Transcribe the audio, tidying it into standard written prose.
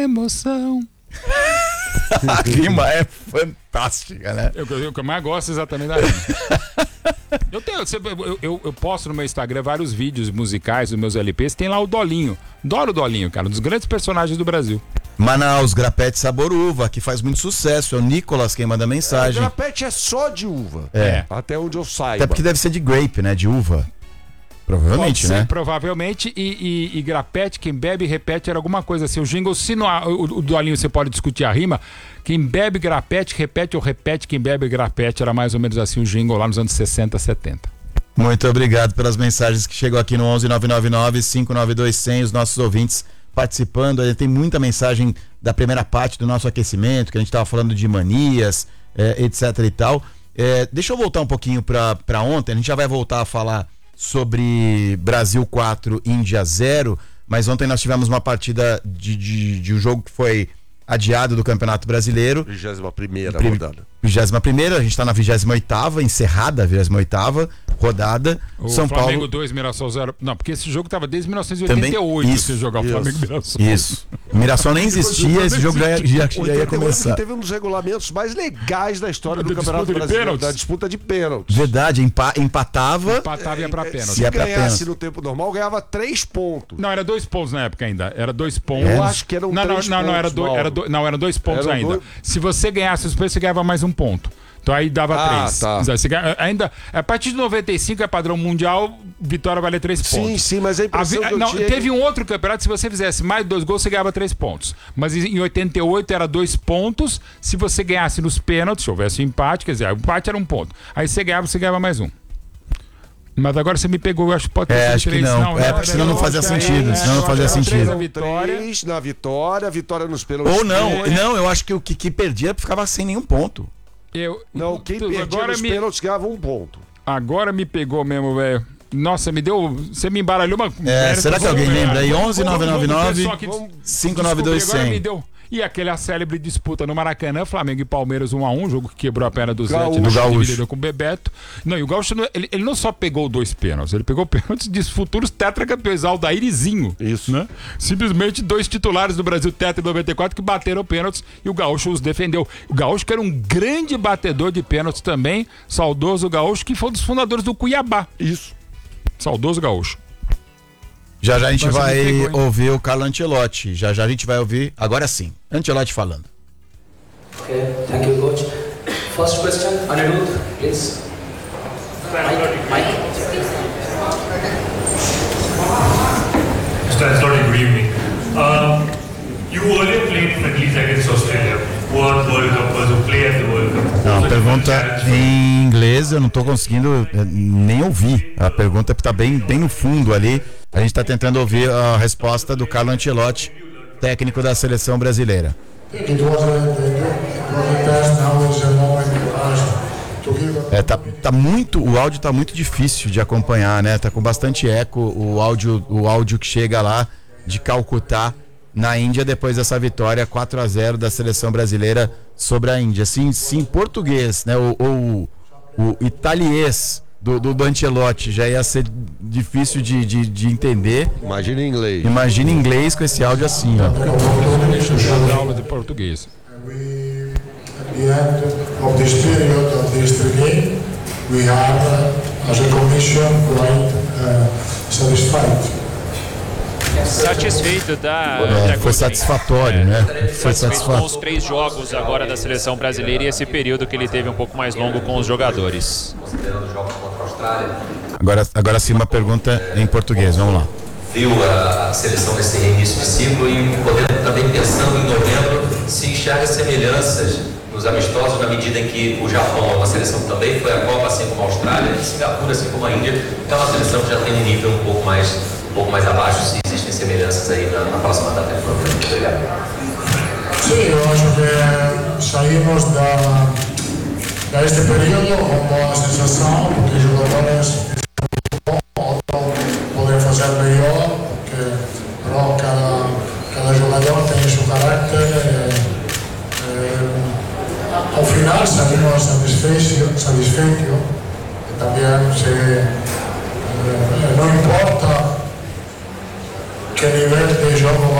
emoção. A rima é fantástica, né? O que eu mais gosto exatamente da rima. Eu posto no meu Instagram vários vídeos musicais dos meus LPs. Tem lá o Dolinho. Adoro o Dolinho, cara. Um dos grandes personagens do Brasil. Manaus, grapete sabor uva, que faz muito sucesso. É o Nicolas quem manda mensagem. Grapete é só de uva. É. Até onde eu saiba. Até porque deve ser de grape, né? De uva. Provavelmente, Pode ser, né? provavelmente. E grapete, quem bebe e repete era alguma coisa assim. O jingle, se não, o Dolinho você pode discutir a rima. Quem bebe grapete, repete ou repete. Quem bebe grapete era mais ou menos assim o jingle lá nos anos 60, 70. Muito obrigado pelas mensagens que chegou aqui no 11999-592-100, os nossos ouvintes participando. Tem muita mensagem da primeira parte do nosso aquecimento, que a gente estava falando de manias, etc e tal. Deixa eu voltar um pouquinho para ontem. A gente já vai voltar a falar sobre Brasil 4, Índia 0, mas ontem nós tivemos uma partida de um jogo que foi adiado do Campeonato Brasileiro. 21ª rodada. 21ª, a gente está na 28ª, encerrada a 28ª rodada. O São Flamengo Paulo 2, Mirassol 0. Não, porque esse jogo estava desde 1988 também, se jogar o Flamengo e Mirassol. Isso. Mirassol nem existia, esse jogo já ia começar. Teve um dos regulamentos mais legais da história do Da Campeonato disputa de Brasileiro, pênaltis? da disputa de pênaltis. Verdade, empatava. Empatava e ia pra pênalti. Se Ia pra ganhasse pênalti. no tempo normal, ganhava 3 pontos. Não, era 2 pontos na época ainda. Era 2 pontos. Eu acho que eram 3 pontos. Não, era 2 pontos Eram ainda. dois- Se você ganhasse os pênaltis, você ganhava mais 1 ponto. Então aí dava 3. tá. Ainda, a partir de 95 é padrão mundial, vitória vale 3 pontos. Sim, mas a impressão que eu tinha... Teve um outro campeonato, se você fizesse mais 2 gols, você ganhava 3 pontos. Mas em 88 era 2 pontos. Se você ganhasse nos pênaltis, se houvesse um empate, quer dizer, o empate era 1 ponto. Aí você ganhava mais 1. Mas agora você me pegou, eu acho que pode ter sido Acho que 3. não. Porque senão não fazia sentido. Senão não fazia Três sentido. na vitória. 3 na vitória nos pênaltis. Ou não, eu acho que o que perdia ficava sem nenhum ponto. Não, quem perdia agora nos pênaltis ganhava 1 ponto. Agora me pegou mesmo, velho. Nossa, você me embaralhou uma... Será que alguém lembra aí? 11999 Agora 592 me deu... E aquela célebre disputa no Maracanã, Flamengo e Palmeiras 1-1, jogo que quebrou a perna do Zé, do Gaúcho. dividido com o Bebeto. Não, e o Gaúcho, ele não só pegou 2 pênaltis, ele pegou pênaltis de futuros tetracampeões, Aldair e Zinho. Isso. Né? Simplesmente 2 titulares do Brasil tetra em 94 que bateram pênaltis e o Gaúcho os defendeu. O Gaúcho que era um grande batedor de pênaltis também, saudoso Gaúcho, que foi um dos fundadores do Cuiabá. Isso. Saudoso Gaúcho. Já a gente Agora você me vai pegou, hein? ouvir o Carlo Ancelotti. Já a gente vai ouvir, agora sim, Ancelotti falando. Okay, thank you, coach. First question, Anirudh, please. Mike. Mr. Ancelotti, good evening. You earlier played friendlies against Australia. World Cup, was a player at the World Cup. Não, Was it pergunta a challenge for you? em inglês, eu não tô conseguindo nem ouvir. A pergunta tá bem no fundo ali. A gente tá tentando ouvir a resposta do Carlo Ancelotti, técnico da seleção brasileira. It was a test, now is a moment to give O áudio tá muito difícil de acompanhar, né? Tá com bastante eco o áudio que chega lá de Calcutá, na Índia, depois dessa vitória 4-0 da seleção brasileira sobre a Índia. Sim, português, né? O italiês do Ancelotti já ia ser difícil de entender. Imagina em inglês. Imagina em inglês com esse áudio assim, ó. Deixa eu dar aula de português. we, at the end of this period of this game, we are, as a commission, quite satisfied. Satisfeito da Foi satisfatório, né? Foi com satisfatório. os 3 jogos agora da seleção brasileira e esse período que ele teve um pouco mais longo com os jogadores. Considerando os jogos contra a Austrália, Agora sim uma pergunta em português, vamos lá. viu a seleção nesse início de ciclo e podendo também pensando em novembro, se enxerga semelhanças nos amistosos na medida em que o Japão é uma seleção que também foi à Copa, assim como a Austrália, Singapura, assim como a Índia, é uma seleção que já tem um nível um pouco mais abaixo, se existem semelhanças aí na próxima data de novembro. Obrigado. Sim, eu acho que saímos deste período com boa sensação, porque os jogadores podem fazer melhor, porque cada jogador tem seu caráter. Ao final salimos satisfeitos, e também não importa que nivel de jogo